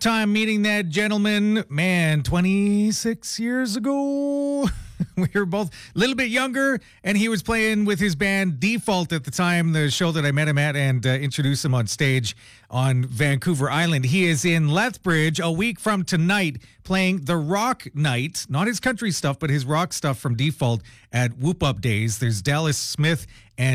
time meeting that gentleman, man, 26 years ago. We were both a little bit younger, and he was playing with his band Default at the time, the show that I met him at and introduced him on stage on Vancouver Island. He is in Lethbridge a week from tonight playing the rock night, not his country stuff, but his rock stuff from Default at Whoop Up Days. There's Dallas Smith and